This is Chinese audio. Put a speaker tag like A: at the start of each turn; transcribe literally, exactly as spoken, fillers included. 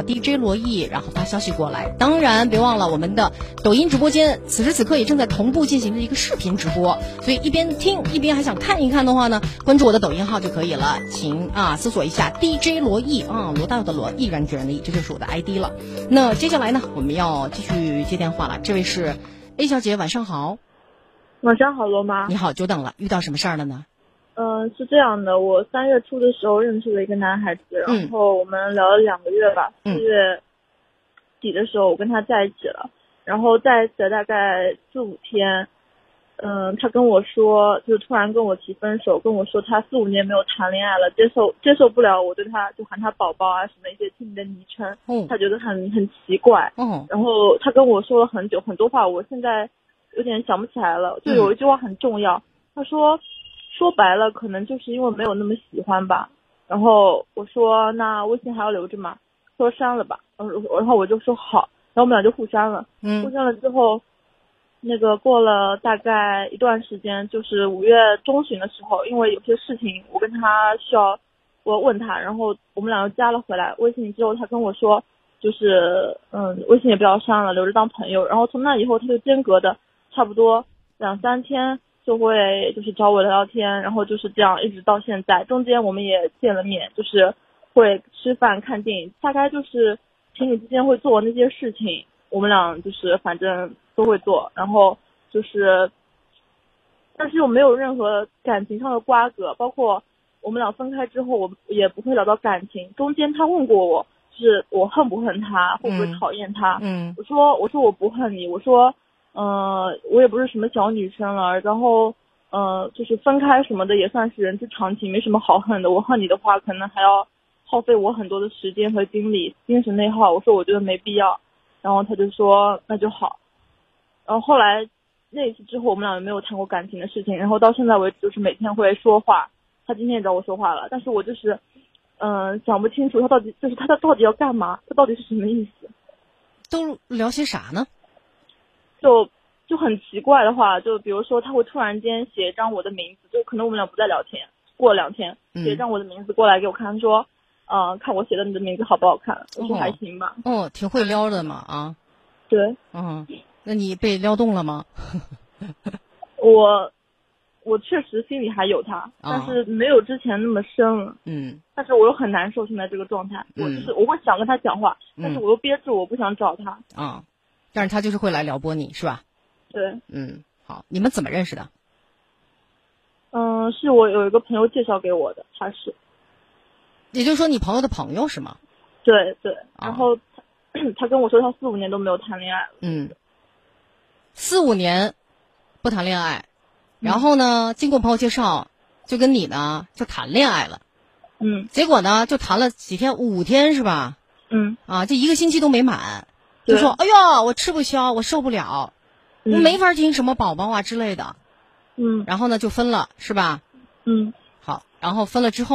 A: D J 罗毅，然后发消息过来。当然别忘了我们的抖音直播间此时此刻也正在同步进行着一个视频直播，所以一边听一边还想看一看的话呢，关注我的抖音号就可以了，请啊搜索一下 D J 罗毅啊，罗大佑的罗，毅然决然的毅，这就是我的 I D 了。那接下来呢，我们要继续接电话了，这位是 A 小姐，晚上好。
B: 晚上好，罗妈。
A: 你好，久等了，遇到什么事儿了呢？
B: 嗯、呃，是这样的，我三月初的时候认识了一个男孩子，然后我们聊了两个月吧，四、嗯、月底的时候我跟他在一起了，然后在一起了大概四五天，嗯、呃，他跟我说，就突然跟我提分手，跟我说他四五年没有谈恋爱了，接受接受不了我对他就喊他宝宝啊什么一些亲密的昵称，嗯，他觉得很很奇怪，嗯，然后他跟我说了很久很多话，我现在有点想不起来了，就有一句话很重要，嗯、他说说白了可能就是因为没有那么喜欢吧，然后我说那微信还要留着吗？说删了吧，然后我就说好，然后我们俩就互删了，嗯，互删了之后，那个过了大概一段时间，就是五月中旬的时候，因为有些事情我跟他需要我问他，然后我们俩又加了回来微信之后，他跟我说就是嗯微信也不要删了，留着当朋友，然后从那以后他就间隔的差不多两三天就会就是找我聊聊天，然后就是这样一直到现在，中间我们也见了面，就是会吃饭看电影，大概就是情侣之间会做那些事情，我们俩就是反正都会做，然后就是但是又没有任何感情上的瓜葛，包括我们俩分开之后我也不会聊到感情，中间他问过我就是我恨不恨他，会不会讨厌他，嗯，我说我说我不恨你，我说呃，我也不是什么小女生了，然后呃，就是分开什么的也算是人之常情，没什么好恨的。我恨你的话，可能还要耗费我很多的时间和精力，精神内耗。我说我觉得没必要，然后他就说那就好。然后后来那一次之后，我们俩也没有谈过感情的事情，然后到现在为止就是每天会说话。他今天也找我说话了，但是我就是嗯、呃、想不清楚他到底就是他他到底要干嘛，他到底是什么意思？
A: 都聊些啥呢？
B: 就就很奇怪的话，就比如说他会突然间写一张我的名字，就可能我们俩不再聊天，过了两天写一张我的名字过来给我看，说呃看我写的你的名字好不好看，我说还行吧。
A: 哦，哦挺会撩的嘛啊。
B: 对。
A: 嗯，那你被撩动了吗？
B: 我我确实心里还有他、哦、但是没有之前那么深了。嗯。但是我又很难受现在这个状态、嗯、我就是我会想跟他讲话、嗯、但是我又憋住我不想找他
A: 啊、哦，但是他就是会来撩拨你是吧？
B: 对。
A: 嗯，好，你们怎么认识的？
B: 嗯，是我有一个朋友介绍给我的，他是。
A: 也就是说你朋友的朋友是吗？
B: 对对，然后他、哦、他跟我说他四五年都没有谈恋爱了。
A: 嗯，四五年不谈恋爱，然后呢、嗯、经过朋友介绍就跟你呢就谈恋爱了。
B: 嗯，
A: 结果呢就谈了几天，五天是吧？
B: 嗯，
A: 啊，这一个星期都没满，就说哎呀我吃不消，我受不了，我没法听什么宝宝啊之类的。嗯，然后呢就分了是吧？
B: 嗯，
A: 好，然后分了之后